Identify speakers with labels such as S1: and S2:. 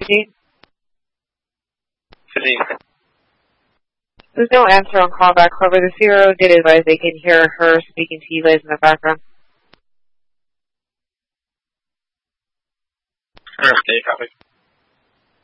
S1: speaking.
S2: 15.
S1: There's no answer on callback. However, the CRO did advise they can hear her speaking to you guys in the background.
S2: Okay, copy.